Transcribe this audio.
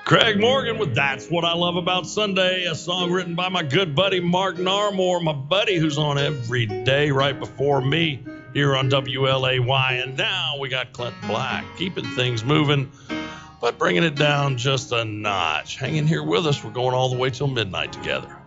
Craig Morgan with That's What I Love About Sunday, a song written by my good buddy Mark Narmore, my buddy who's on every day right before me here on WLAY. And now we got Clint Black, keeping things moving, but bringing it down just a notch. Hang in here with us. We're going all the way till midnight together.